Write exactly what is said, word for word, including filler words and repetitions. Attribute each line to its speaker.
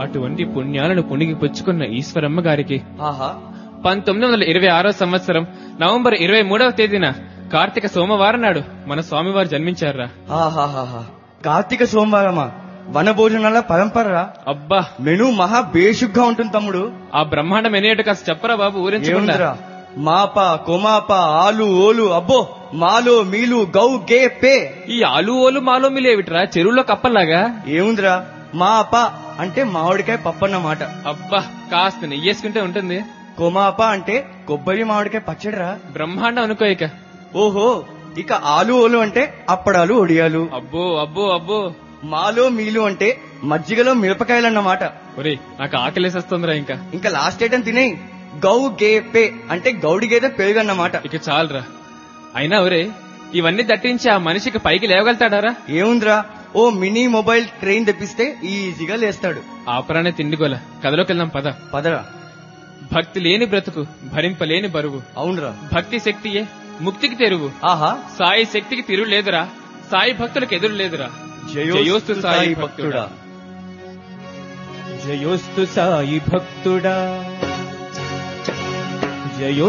Speaker 1: అటువంటి పుణ్యాలను పుణిగి పుచ్చుకున్న ఈశ్వరమ్మ గారికి
Speaker 2: ఆహా
Speaker 1: పంతొమ్మిది వందల ఇరవై ఆరో సంవత్సరం నవంబర్ ఇరవై మూడవ తేదీన కార్తీక సోమవారం నాడు మన స్వామివారు జన్మించారా.
Speaker 2: ఆహాహాహా కార్తీక సోమవారమా? వన భోజనాల పరంపర.
Speaker 1: అబ్బా
Speaker 2: మెను మహా బేషుగ్గా ఉంటుంది తమ్ముడు.
Speaker 1: ఆ బ్రహ్మాండం ఎనేటో కాస్త చెప్పరా బాబు, ఊరించుకుంటారా?
Speaker 2: మాప కొమాప ఆలు ఓలు అబ్బో మాలో మీలు గౌ గే పే.
Speaker 1: ఈ ఆలు ఓలు మాలో మీలు ఏమిట్రా, చెరువులో కప్పల్లాగా?
Speaker 2: ఏముందిరా, మాప అంటే మామిడికాయ పప్పు అన్నమాట.
Speaker 1: అబ్బా కాస్త నెయ్యేసుకుంటే ఉంటుంది.
Speaker 2: కొమాప అంటే కొబ్బరి మామిడికాయ పచ్చడిరా.
Speaker 1: బ్రహ్మాండం అనుకో ఇక.
Speaker 2: ఓహో, ఇక ఆలు ఓలు అంటే అప్పడాలు ఒడియాలు.
Speaker 1: అబ్బో అబ్బో అబ్బో.
Speaker 2: మాలో మీలు అంటే మజ్జిగలో మిరపకాయలు అన్నమాట.
Speaker 1: ఒరే నాకు ఆకలేసేస్తుందిరా. ఇంకా
Speaker 2: ఇంకా లాస్ట్ ఐటమ్ తినేయి. గౌ గే పే అంటే గౌడి గేదె పెరుగు అన్నమాట.
Speaker 1: ఇక చాలరా. అయినా ఒరే ఇవన్నీ దట్టించి ఆ మనిషికి పైకి లేవగలుగుతాడారా?
Speaker 2: ఏముందిరా, ఓ మినీ మొబైల్ ట్రైన్ తెప్పిస్తే ఈజీగా లేస్తాడు.
Speaker 1: ఆపరానే తిండిగోల. కథలోకి వెళ్దాం పద.
Speaker 2: పదరా.
Speaker 1: భక్తి లేని బ్రతుకు భరింపలేని బరువు.
Speaker 2: అవునరా.
Speaker 1: భక్తి శక్తియే ముక్తికి తెరువు.
Speaker 2: ఆహా
Speaker 1: సాయి శక్తికి తిరుగు లేదురా, సాయి భక్తులకు ఎదురు లేదురా. జయోస్తు సాయి భక్తుడా, జయోస్తు సాయి భక్తుడా, జయో